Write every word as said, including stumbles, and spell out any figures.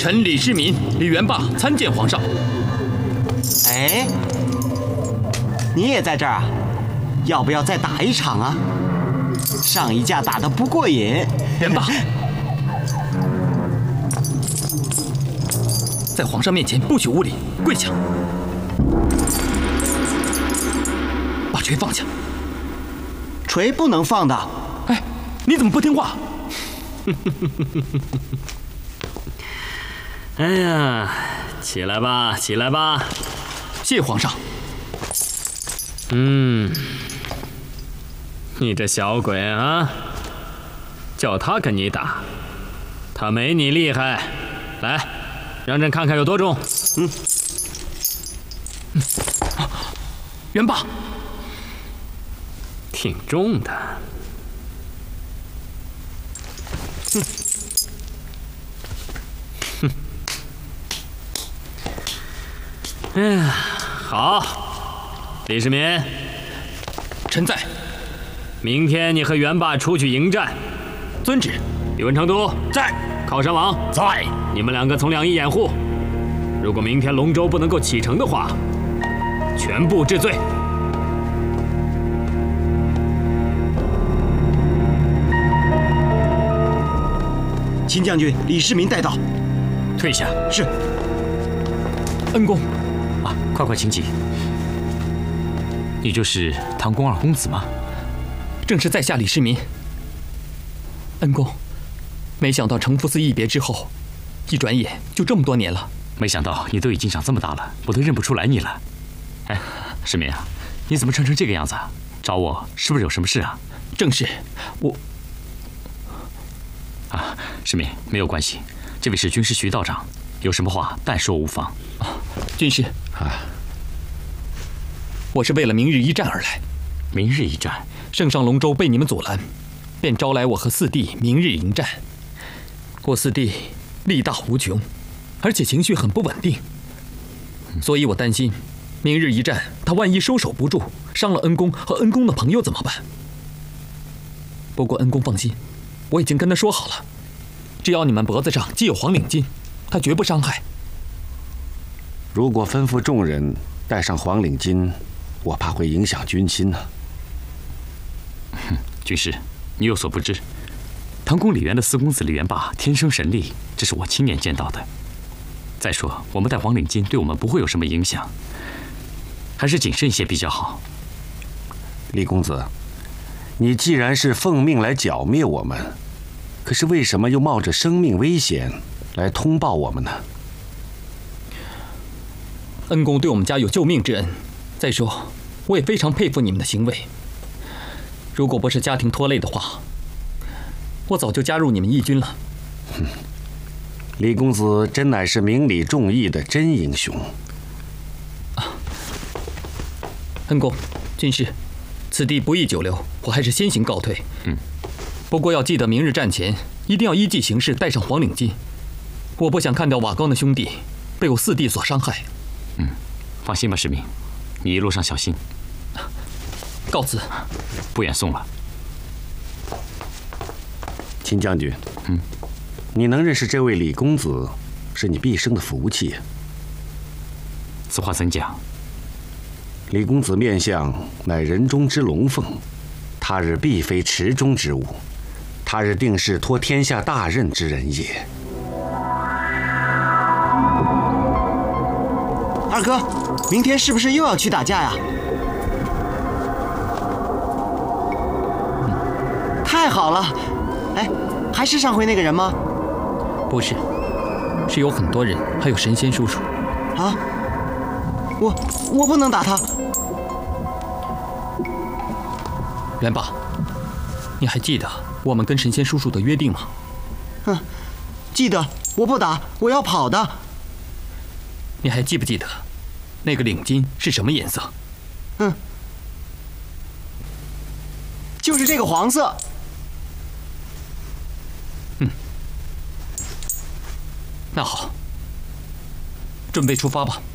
臣李世民、李元霸参见皇上。 哎，你也在这儿啊？要不要再打一场啊？上一架打得不过瘾。 元霸，在皇上面前不许无礼，跪下，把锤放下。 锤不能放的。 哎，你怎么不听话？ 哎呀，起来吧，起来吧。 谢皇上。 嗯，你这小鬼啊，叫他跟你打，他没你厉害。来，让朕看看有多重。 嗯。 嗯，元霸， 挺重的。哼。哼。哎呀，好，李世民， 臣在。 明天你和元霸出去迎战。 遵旨。 宇文成都在。 靠山王在。 你们两个从两翼掩护。如果明天龙舟不能够启程的话，全部治罪。 秦将军，李世民带到。 退下。 是。 恩公。 啊，快快请起。你就是唐宫二公子吗？ 正是在下李世民。恩公，没想到程福寺一别之后，一转眼就这么多年了。 没想到你都已经长这么大了，我都认不出来你了。哎，世民啊，你怎么穿成这个样子啊？找我是不是有什么事啊？ 正是，我。 啊，世民，没有关系，这位是军师徐道长，有什么话但说无妨。 啊，军师啊，我是为了明日一战而来。 明日一战？ 圣上龙舟被你们阻拦，便招来我和四弟明日迎战。我四弟力大无穷，而且情绪很不稳定，所以我担心明日一战他万一收手不住，伤了恩公和恩公的朋友怎么办？不过恩公放心，我已经跟他说好了，只要你们脖子上系有黄领巾，他绝不伤害。 如果吩咐众人戴上黄领巾，我怕会影响军心呢。 哼，军师，你有所不知，唐宫李渊的四公子李元霸天生神力，这是我亲眼见到的。再说，我们戴黄领巾对我们不会有什么影响，还是谨慎一些比较好。 李公子，你既然是奉命来剿灭我们，可是为什么又冒着生命危险来通报我们呢？ 恩公对我们家有救命之恩，再说，我也非常佩服你们的行为。如果不是家庭拖累的话，我早就加入你们义军了。 哼，李公子真乃是明理重义的真英雄。 啊，恩公，军师，此地不宜久留，我还是先行告退。 嗯， 不过要记得明日战前一定要依计行事，戴上黄领巾。我不想看到瓦岗的兄弟被我四弟所伤害。 嗯，放心吧，世民，你一路上小心。 告辞。 不远送了。 秦将军， 嗯， 你能认识这位李公子，是你毕生的福气。 此话怎讲？ 李公子面相乃人中之龙凤，他日必非池中之物，他日定是托天下大任之人也。 二哥，明天是不是又要去打架呀？嗯，太好了！哎，还是上回那个人吗？ 不是，是有很多人，还有神仙叔叔。 啊！我我不能打他。 元霸，你还记得我们跟神仙叔叔的约定吗？ 嗯，记得。我不打，我要跑的。 你还记不记得那个领巾是什么颜色？ 嗯，就是这个黄色。 嗯，那好，准备出发吧。